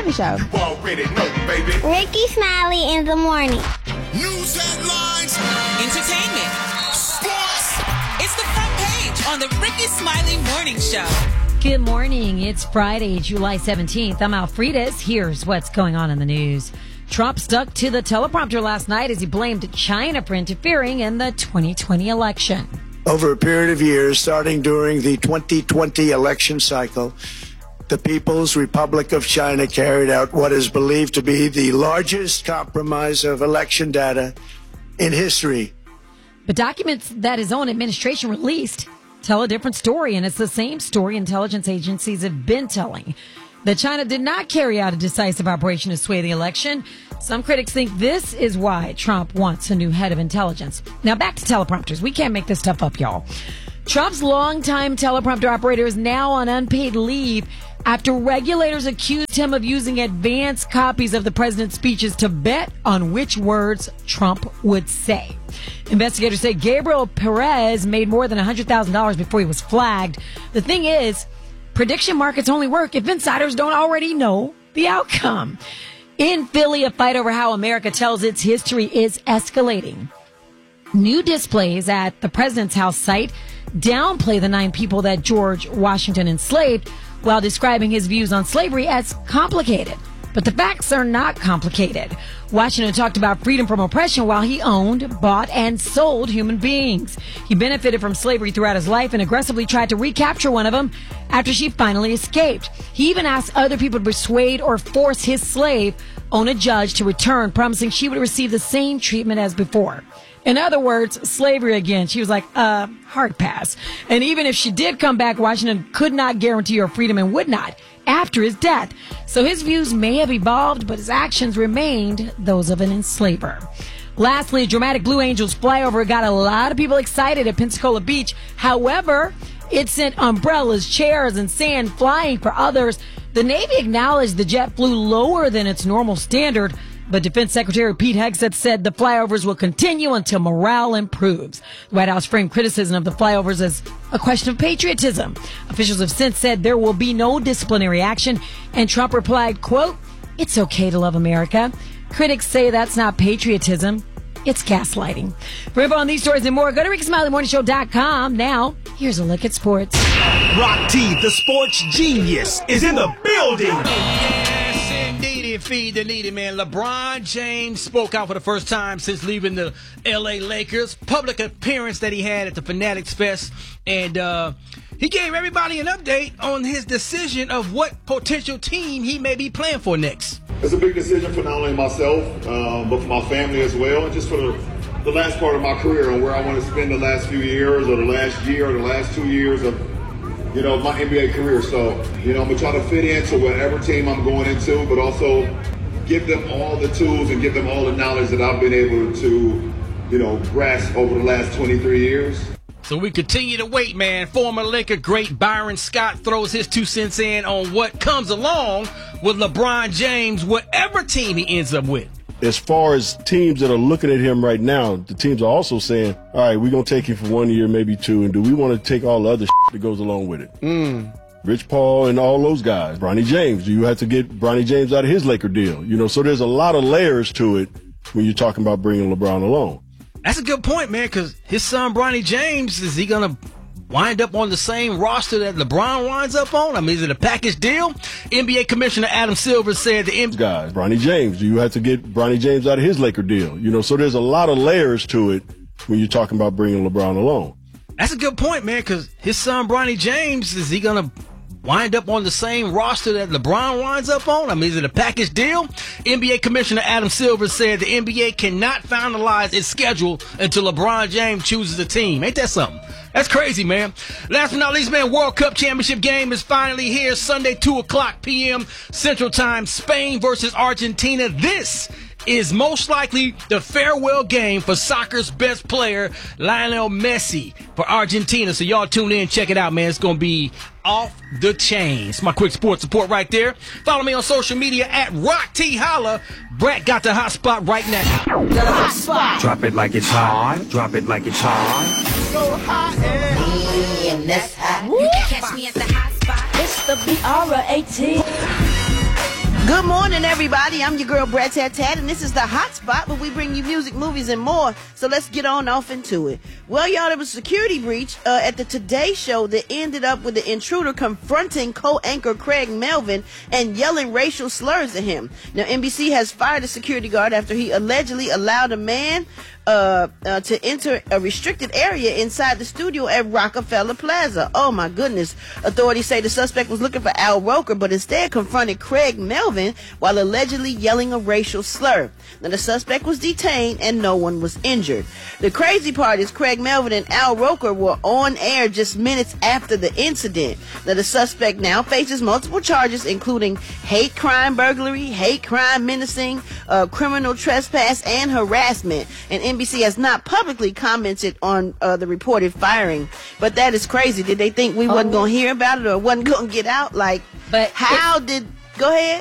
Morning Show. You already know, baby. Ricky Smiley in the morning. News headlines. Entertainment. Sports. It's the front page on the Ricky Smiley Morning Show. Good morning. It's Friday, July 17th. I'm Alfredas. Here's what's going on in the news. Trump stuck to the teleprompter last night as he blamed China for interfering in the 2020 election. Over a period of years, starting during the 2020 election cycle, the People's Republic of China carried out what is believed to be the largest compromise of election data in history. But documents that his own administration released tell a different story, and it's the same story intelligence agencies have been telling. That China did not carry out a decisive operation to sway the election. Some critics think this is why Trump wants a new head of intelligence. Now back to teleprompters. We can't make this stuff up, y'all. Trump's longtime teleprompter operator is now on unpaid leave after regulators accused him of using advanced copies of the president's speeches to bet on which words Trump would say. Investigators say Gabriel Perez made more than $100,000 before he was flagged. The thing is, prediction markets only work if insiders don't already know the outcome. In Philly, a fight over how America tells its history is escalating. New displays at the president's house site downplay the 9 people that George Washington enslaved while describing his views on slavery as complicated. But the facts are not complicated. Washington talked about freedom from oppression while he owned, bought, and sold human beings. He benefited from slavery throughout his life and aggressively tried to recapture one of them after she finally escaped. He even asked other people to persuade or force his slave on a judge to return, promising she would receive the same treatment as before. In other words, slavery again. She was like, hard pass. And even if she did come back, Washington could not guarantee her freedom and would not after his death. So his views may have evolved, but his actions remained those of an enslaver. Lastly, a dramatic Blue Angels flyover got a lot of people excited at Pensacola Beach. However, it sent umbrellas, chairs, and sand flying for others. The Navy acknowledged the jet flew lower than its normal standard, but Defense Secretary Pete Hegseth said the flyovers will continue until morale improves. The White House framed criticism of the flyovers as a question of patriotism. Officials have since said there will be no disciplinary action, and Trump replied, quote, "It's okay to love America." Critics say that's not patriotism, it's gaslighting. For info on these stories and more, go to RickySmileyMorningShow.com. Now, here's a look at sports. Rock T, the sports genius, is in the building. Feed the needy, man. LeBron James spoke out for the first time since leaving the LA Lakers. Public appearance that he had at the Fanatics Fest. And he gave everybody an update on his decision of what potential team he may be playing for next. It's a big decision for not only myself, but for my family as well, and just for the last part of my career and where I want to spend the last few years or the last year or the last 2 years of my NBA career. So, I'm going to try to fit into whatever team I'm going into, but also give them all the tools and give them all the knowledge that I've been able to, grasp over the last 23 years. So we continue to wait, man. Former Laker great Byron Scott throws his 2 cents in on what comes along with LeBron James, whatever team he ends up with. As far as teams that are looking at him right now, the teams are also saying, all right, we're going to take him for 1 year, maybe 2, and do we want to take all the other that goes along with it? Rich Paul and all those guys. Bronny James, do you have to get Bronny James out of his Laker deal? So there's a lot of layers to it when you're talking about bringing LeBron along. That's a good point, man, because his son, Bronny James, is he going to wind up on the same roster that LeBron winds up on? I mean, is it a package deal? NBA Commissioner Adam Silver said the guys, Bronny James, do you have to get Bronny James out of his Laker deal? So there's a lot of layers to it when you're talking about bringing LeBron along. That's a good point, man, because his son, Bronny James, is he going to wind up on the same roster that LeBron winds up on? I mean, is it a package deal? NBA Commissioner Adam Silver said the NBA cannot finalize its schedule until LeBron James chooses a team. Ain't that something? That's crazy, man. Last but not least, man, World Cup Championship game is finally here. Sunday, 2:00 p.m. Central Time. Spain versus Argentina. This is most likely the farewell game for soccer's best player, Lionel Messi, for Argentina. So y'all tune in, check it out, man. It's going to be off the chain. It's my quick sports report right there. Follow me on social media at Rock T Holla. Brett got the hot spot right now. The hot spot. Drop it like it's hot. Drop it like it's hot. So hot and that's hot. You can catch me at the hot spot. It's the BRAT. Good morning, everybody. I'm your girl, Brad Tat Tat, and this is the Hot Spot, where we bring you music, movies, and more. So let's get on off into it. Well, y'all, there was a security breach at the Today Show that ended up with the intruder confronting co-anchor Craig Melvin and yelling racial slurs at him. Now, NBC has fired a security guard after he allegedly allowed a man to enter a restricted area inside the studio at Rockefeller Plaza. Oh my goodness. Authorities say the suspect was looking for Al Roker, but instead confronted Craig Melvin while allegedly yelling a racial slur. Now, the suspect was detained and no one was injured. The crazy part is Craig Melvin and Al Roker were on air just minutes after the incident. Now, the suspect now faces multiple charges, including hate crime burglary, hate crime menacing, criminal trespass, and harassment. And NBC has not publicly commented on the reported firing, but that is crazy. Did they think we wasn't going to hear about it or wasn't going to get out? Go ahead.